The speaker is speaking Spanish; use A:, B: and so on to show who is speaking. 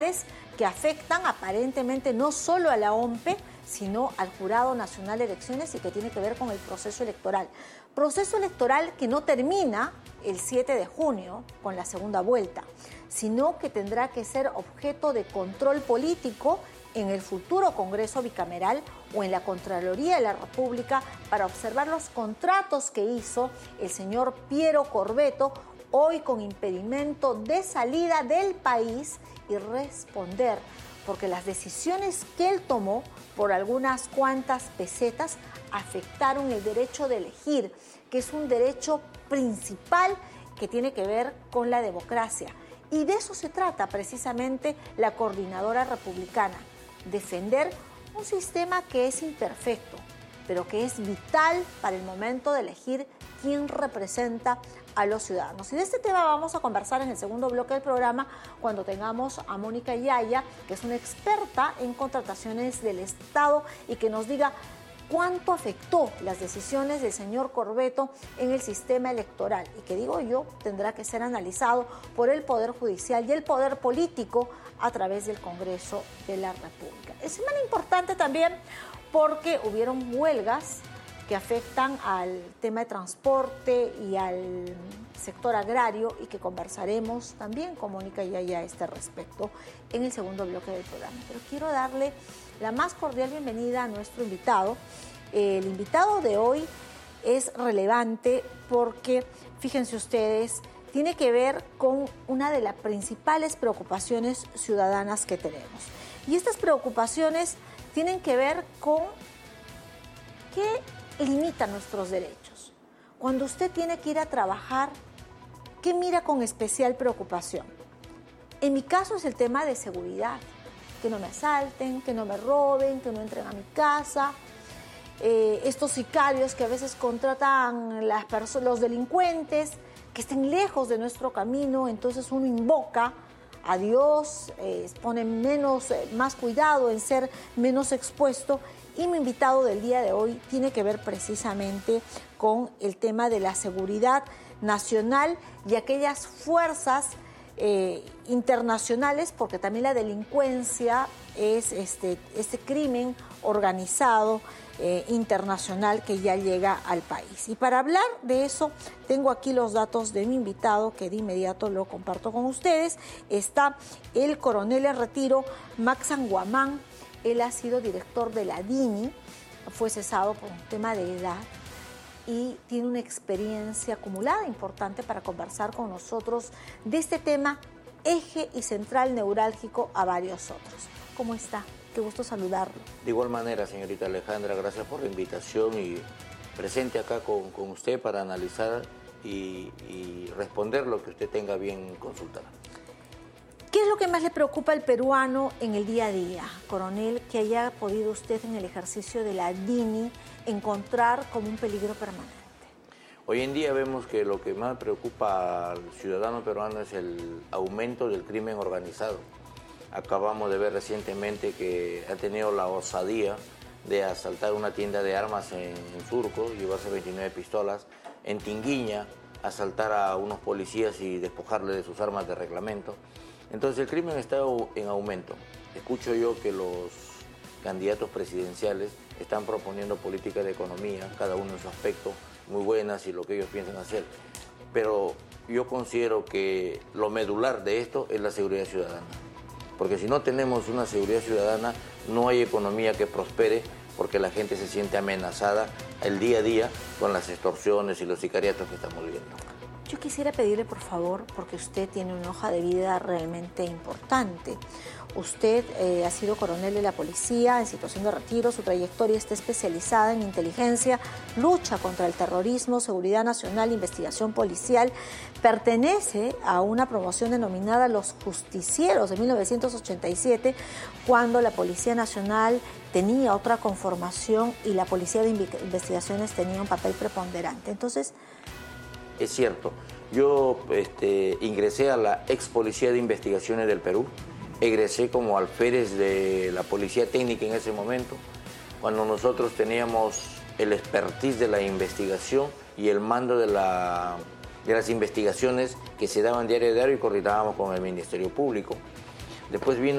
A: que afectan aparentemente no solo a la OMPE, sino al Jurado Nacional de Elecciones y que tiene que ver con el proceso electoral. Proceso electoral que no termina el 7 de junio con la segunda vuelta, sino que tendrá que ser objeto de control político en el futuro Congreso bicameral o en la Contraloría de la República para observar los contratos que hizo el señor Piero Corvetto, hoy con impedimento de salida del país, y responder, porque las decisiones que él tomó por algunas cuantas pesetas afectaron el derecho de elegir, que es un derecho principal que tiene que ver con la democracia. Y de eso se trata precisamente la coordinadora republicana, defender un sistema que es imperfecto, pero que es vital para el momento de elegir quién representa a los ciudadanos. Y de este tema vamos a conversar en el segundo bloque del programa cuando tengamos a Mónica Yaya, que es una experta en contrataciones del Estado, y que nos diga cuánto afectó las decisiones del señor Corvetto en el sistema electoral, y que, digo yo, tendrá que ser analizado por el Poder Judicial y el Poder Político a través del Congreso de la República. Es semana importante también porque hubieron huelgas que afectan al tema de transporte y al sector agrario, y que conversaremos también con Mónica Yaya a este respecto en el segundo bloque del programa. Pero quiero darle la más cordial bienvenida a nuestro invitado. El invitado de hoy es relevante porque, fíjense ustedes, tiene que ver con una de las principales preocupaciones ciudadanas que tenemos. Y estas preocupaciones tienen que ver con qué limita nuestros derechos. Cuando usted tiene que ir a trabajar, ¿qué mira con especial preocupación? En mi caso es el tema de seguridad, que no me asalten, que no me roben, que no entren a mi casa. Estos sicarios que a veces contratan los delincuentes, que estén lejos de nuestro camino, entonces uno invoca a Dios, pone más cuidado en ser menos expuesto. Y mi invitado del día de hoy tiene que ver precisamente con el tema de la seguridad nacional y aquellas fuerzas internacionales, porque también la delincuencia es este crimen organizado internacional que ya llega al país. Y para hablar de eso, tengo aquí los datos de mi invitado, que de inmediato lo comparto con ustedes. Está el coronel en retiro, Max Anguamán. Él ha sido director de la DINI, fue cesado por un tema de edad y tiene una experiencia acumulada importante para conversar con nosotros de este tema, eje y central neurálgico a varios otros. ¿Cómo está? Qué gusto saludarlo.
B: De igual manera, señorita Alejandra, gracias por la invitación y presente acá con usted para analizar y responder lo que usted tenga bien consultar.
A: ¿Qué es lo que más le preocupa al peruano en el día a día, coronel, que haya podido usted en el ejercicio de la DINI encontrar como un peligro permanente?
B: Hoy en día vemos que lo que más preocupa al ciudadano peruano es el aumento del crimen organizado. Acabamos de ver recientemente que ha tenido la osadía de asaltar una tienda de armas en Surco, llevarse 29 pistolas, en Tinguiña, asaltar a unos policías y despojarle de sus armas de reglamento. Entonces el crimen está en aumento. Escucho yo que los candidatos presidenciales están proponiendo políticas de economía, cada uno en su aspecto, muy buenas y lo que ellos piensan hacer. Pero yo considero que lo medular de esto es la seguridad ciudadana. Porque si no tenemos una seguridad ciudadana, no hay economía que prospere, porque la gente se siente amenazada el día a día con las extorsiones y los sicariatos que estamos viendo.
A: Yo quisiera pedirle, por favor, porque usted tiene una hoja de vida realmente importante. Usted ha sido coronel de la policía en situación de retiro, su trayectoria está especializada en inteligencia, lucha contra el terrorismo, seguridad nacional, investigación policial. Pertenece a una promoción denominada Los Justicieros de 1987, cuando la Policía Nacional tenía otra conformación y la Policía de Investigaciones tenía un papel preponderante. Entonces,
B: es cierto, yo ingresé a la ex Policía de Investigaciones del Perú, egresé como alférez de la Policía Técnica en ese momento, cuando nosotros teníamos el expertise de la investigación y el mando de las investigaciones que se daban diario a diario y coordinábamos con el Ministerio Público. Después vino